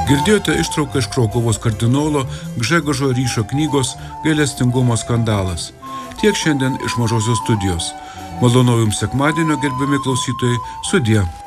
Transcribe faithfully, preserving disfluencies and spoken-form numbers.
Girdėjote ištrauką iš Krokuvos kardinolo Gžegožo Ryšo knygos Gailestingumo skandalas. Tiek šiandien iš Mažosios studijos. Malonaus jums sekmadienio, gerbiami klausytojai, sudie.